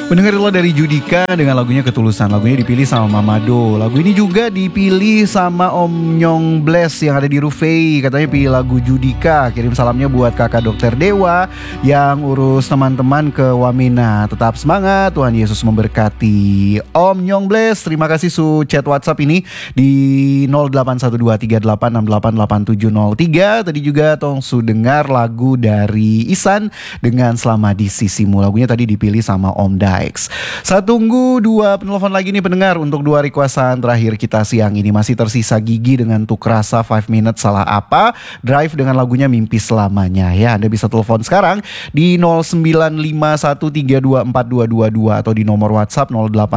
Pendengar itulah dari Judika dengan lagunya Ketulusan. Lagunya dipilih sama Mamado. Lagu ini juga dipilih sama Om Nyong Bless yang ada di Rufei. Katanya pilih lagu Judika. Kirim salamnya buat kakak Dokter Dewa yang urus teman-teman ke Wamena. Tetap semangat, Tuhan Yesus memberkati. Om Nyong Bless, terima kasih chat WhatsApp ini di 081238688703. Tadi juga Tongsu dengar lagu dari Isan dengan Selama di Sisimu. Lagunya tadi dipilih sama Om Dai. Saya tunggu 2 penelpon lagi nih pendengar untuk 2 requestan terakhir kita siang ini. Masih tersisa Gigi dengan Tuk Rasa 5 Minutes Salah Apa, Drive dengan lagunya Mimpi Selamanya ya. Anda bisa telepon sekarang di 0951324222 atau di nomor WhatsApp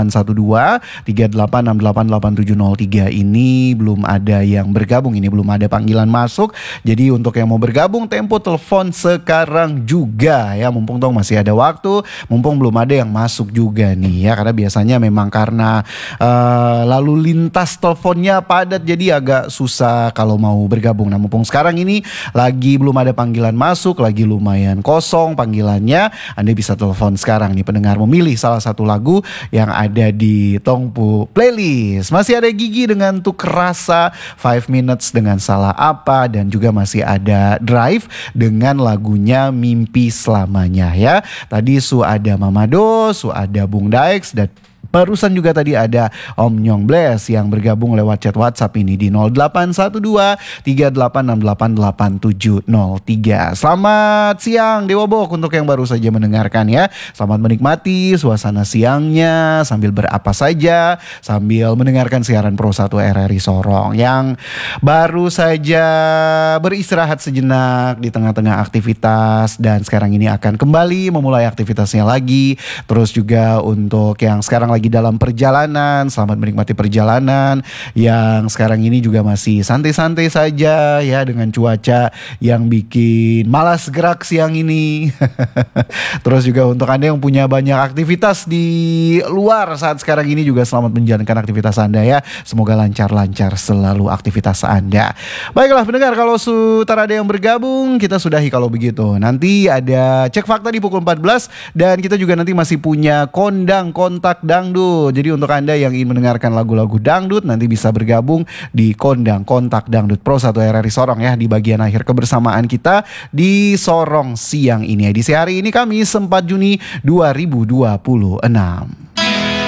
081238688703. Ini belum ada yang bergabung, ini belum ada panggilan masuk. Jadi untuk yang mau bergabung tempo telepon sekarang juga ya, mumpung dong masih ada waktu, mumpung belum ada yang masuk juga nih ya, karena biasanya memang karena lalu lintas teleponnya padat jadi agak susah kalau mau bergabung. Nah mumpung sekarang ini lagi belum ada panggilan masuk, lagi lumayan kosong panggilannya, Anda bisa telepon sekarang nih pendengar, memilih salah satu lagu yang ada di Tongpu Playlist. Masih ada Gigi dengan Tuk Rasa 5 Minutes dengan Salah Apa, dan juga masih ada Drive dengan lagunya Mimpi Selamanya ya. Tadi ada Mamado, ada Bung Daex, dan barusan juga tadi ada Om Nyong Bless yang bergabung lewat chat WhatsApp ini di 081238688703. Selamat siang Dewa Bok untuk yang baru saja mendengarkan ya. Selamat menikmati suasana siangnya sambil berapa saja, sambil mendengarkan siaran Pro 1 RRI Sorong yang baru saja beristirahat sejenak di tengah-tengah aktivitas dan sekarang ini akan kembali memulai aktivitasnya lagi. Terus juga untuk yang sekarang lagi dalam perjalanan, selamat menikmati perjalanan. Yang sekarang ini juga masih santai-santai saja ya, dengan cuaca yang bikin malas gerak siang ini. Terus juga untuk Anda yang punya banyak aktivitas di luar saat sekarang ini juga selamat menjalankan aktivitas Anda ya. Semoga lancar-lancar selalu aktivitas Anda. Baiklah pendengar, kalau sudah ada yang bergabung kita sudahi kalau begitu. Nanti ada cek fakta di pukul 14 dan kita juga nanti masih punya kondang kontak dangdut. Jadi untuk Anda yang ingin mendengarkan lagu-lagu dangdut nanti bisa bergabung di kondang kontak dangdut Pro 1 RRI Sorong ya, di bagian akhir kebersamaan kita di Sorong siang ini. Edisi hari ini Kamis 4 Juni 2026.